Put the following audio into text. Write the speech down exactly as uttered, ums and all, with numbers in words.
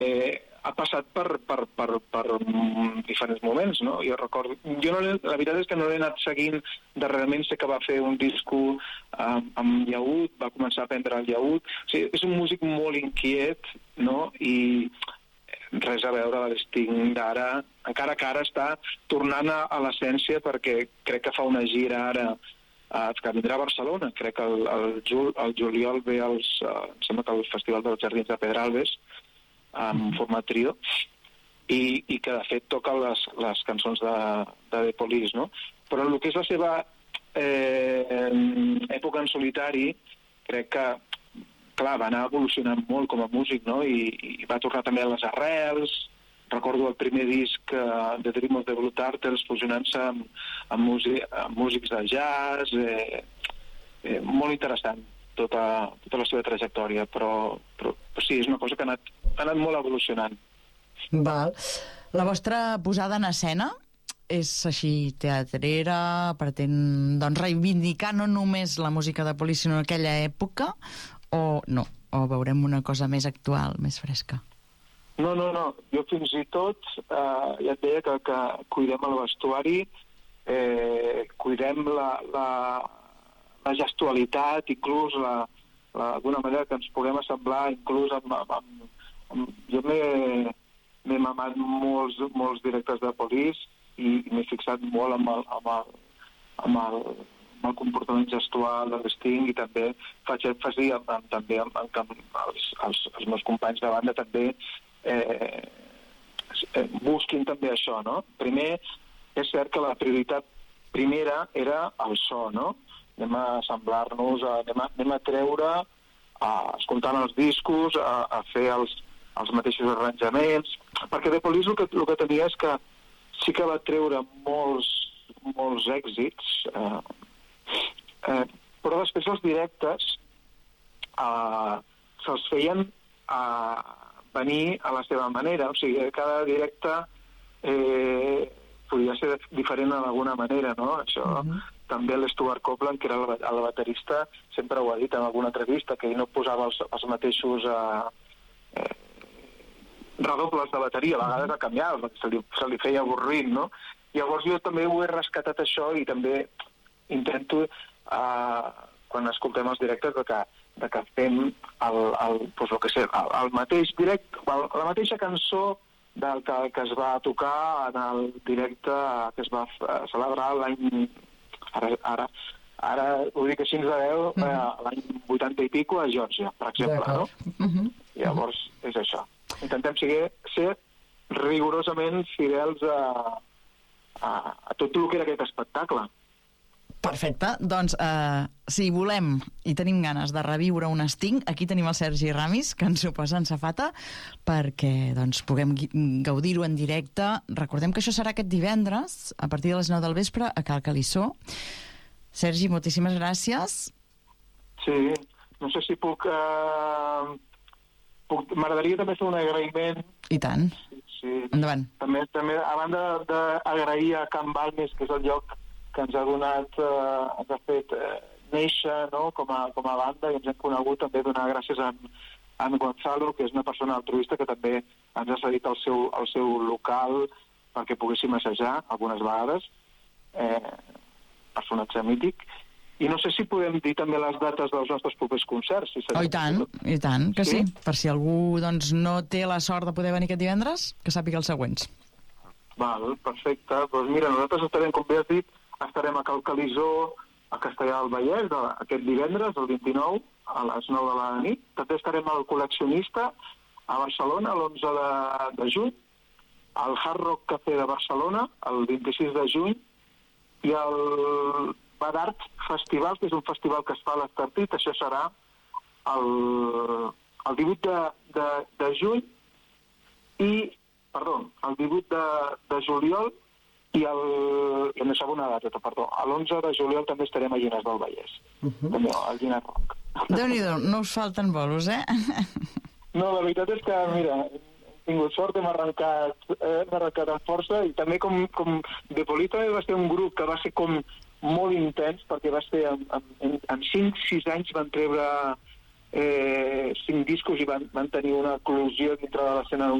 eh, ha passat per, per, per, per diferents moments, no? Jo recordo... Jo no, la veritat és que no l'he anat seguint darrerament, sé que va fer un disco um, amb llaüt, va començar a aprendre el llaüt. O sigui, és un músic molt inquiet, no? I res a veure a l'Sting d'ara, encara que ara està tornant a, a l'essència, perquè crec que fa una gira ara uh, que vindrà a Barcelona. Crec que el, el, Jul, el juliol ve als, uh, em sembla que al Festival dels Jardins de Pedralbes, en format trio, i, i que de fet toca les, les cançons de, de The Police, no? Però el que és la seva eh, època en solitari, crec que clar, va anar evolucionant molt com a músic, no? I, i va tornar també a les arrels. Recordo el primer disc uh, de Dream of the Blue Turtles fusionant-se amb, amb, músic, amb músics de jazz, eh, eh, molt interessant tota, tota la seva trajectòria, però, però, però sí, és una cosa que ha anat, ha anat molt evolucionant. Val. La vostra posada en escena és així teatrera, pretén doncs, reivindicar no només la música de Police, sinó aquella època, o no? O veurem una cosa més actual, més fresca? No, no, no. Jo fins i tot eh, ja et deia que, que cuidem el vestuari, eh, cuidem la, la, la gestualitat, inclús la, la, d'una manera que ens puguem assemblar, inclús amb... amb, amb, amb jo m'he, m'he mamat molts, molts directes de Police i m'he fixat molt amb el, amb el, amb el, amb el comportament gestual de l'Sting, i també faig èmfasi amb, amb, també amb, amb, amb els, els, els meus companys de banda també eh, eh, busquin també això, no? Primer, és cert que la prioritat primera era el so, no? Anem a assemblar-nos, anem, anem a treure, a, escoltant els discos, a, a fer els, els mateixos arranjaments, perquè The Police el que, el que tenia és que sí que va treure molts, molts èxits, eh, eh, però després els directes eh, se'ls feien eh, venir a la seva manera, o sigui, cada directe eh, podia ser diferent d'alguna manera, no? Això mm-hmm. També l'Stuart Copeland, que era el, el baterista, sempre ho ha dit en alguna entrevista, que ell no posava els, els mateixos eh, eh, redobles de bateria, a vegades a canviar, se li, se li feia avorrit, no? Llavors jo també ho he rescatat això, i també intento, eh, quan escoltem els directes, de que, de que fem el, el, doncs el que sé, el, el mateix directe, el, la mateixa cançó del que, que es va tocar en el directe que es va celebrar l'any... Ara, ara, ara ho dic així de veu, mm-hmm. eh, l'any vuitanta i pico a Geòrgia, per exemple, no? Mm-hmm. Llavors, és això. Intentem ser, ser rigorosament fidels a, a, a tot el que era aquest espectacle. Perfecte, doncs eh, si volem i tenim ganes de reviure un Sting, aquí tenim el Sergi Ramis, que ens ho posa en safata perquè doncs, puguem gaudir-ho en directe. Recordem que això serà aquest divendres a partir de les nou del vespre a Cal Calissó. Sergi, moltíssimes gràcies. Sí, no sé si puc... Eh, puc M'agradaria també fer un agraïment. I tant. Sí. Endavant. També, també, a banda d'agrair a Can Balmes, que és el lloc que ens ha donat, eh, ens ha fet eh, néixer, no? com, a, com a banda, i ens hem conegut, també donar gràcies a en, a en Gonzalo, que és una persona altruista que també ens ha cedit el seu, el seu local perquè poguéssim assajar algunes vegades, eh, personatge mític. I no sé si podem dir també les dates dels nostres propers concerts. Si oh, i tant, i tant, que sí. sí. Per si algú doncs, no té la sort de poder venir aquest divendres, que sàpiga els següents. Val, perfecte. Doncs mira, nosaltres estarem, com bé has dit, estarem a Cal Calissó, a Castellar del Vallès, aquest divendres, el vint-i-nou, a les nou de la nit. També estarem al Col·leccionista, a Barcelona, l'onze de, de juny, al Hard Rock Café de Barcelona, el vint-i-sis de juny, i el Bar Art Festival, que és un festival que es fa a l'Estartit, això serà el, el divuit de, de, de juny, i, perdó, el divuit de, de juliol, i el, i em deixava una data, perdó, l'onze de juliol també estarem a Llinars del Vallès, uh-huh. també al Llinars Rock. Déu-n'hi-do, no us falten bolos, eh? No, la veritat és que, mira, hem tingut sort, hem arrencat, eh, hem arrencat amb força, i també com, com The Police també va ser un grup que va ser com molt intens, perquè va ser en, en, en cinc sis anys van treure eh, cinc discos i van, van tenir una eclosió dintre de l'escena